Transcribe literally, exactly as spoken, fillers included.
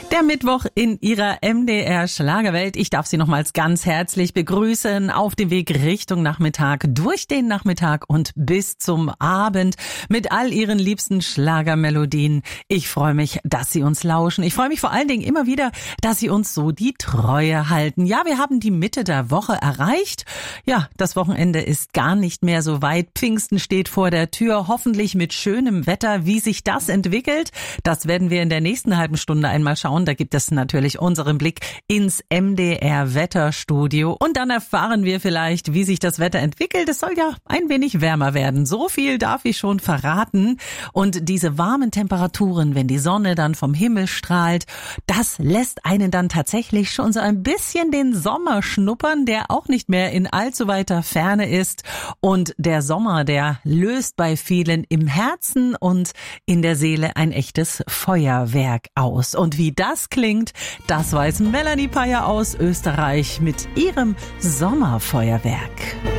Der Mittwoch in Ihrer M D R Schlagerwelt. Ich darf Sie nochmals ganz herzlich begrüßen auf dem Weg Richtung Nachmittag, durch den Nachmittag und bis zum Abend mit all Ihren liebsten Schlagermelodien. Ich freue mich, dass Sie uns lauschen. Ich freue mich vor allen Dingen immer wieder, dass Sie uns so die Treue halten. Ja, wir haben die Mitte der Woche erreicht. Ja, das Wochenende ist gar nicht mehr so weit. Pfingsten steht vor der Tür, hoffentlich mit schönem Wetter. Wie sich das entwickelt, das werden wir in der nächsten halben Stunde einmal schauen. Da gibt es natürlich unseren Blick ins M D R Wetterstudio. Und dann erfahren wir vielleicht, wie sich das Wetter entwickelt. Es soll ja ein wenig wärmer werden. So viel darf ich schon verraten. Und diese warmen Temperaturen, wenn die Sonne dann vom Himmel strahlt, das lässt einen dann tatsächlich schon so ein bisschen den Sommer schnuppern, der auch nicht mehr in allzu weiter Ferne ist. Und der Sommer, der löst bei vielen im Herzen und in der Seele ein echtes Feuerwerk aus. Und wie das klingt, das weiß Melanie Payer aus Österreich mit ihrem Sommerfeuerwerk.